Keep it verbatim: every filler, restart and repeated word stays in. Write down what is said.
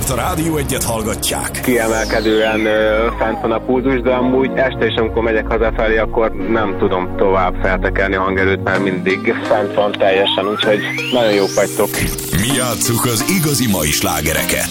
miért a Rádió Egyet hallgatják. Kiemelkedően ö, fent van a pulzus, de amúgy este is, amikor megyek hazafelé, akkor nem tudom tovább feltekerni a hangerőt, mert mindig fent van teljesen, úgyhogy nagyon jók vagytok. Mi játsszuk az igazi mai slágereket.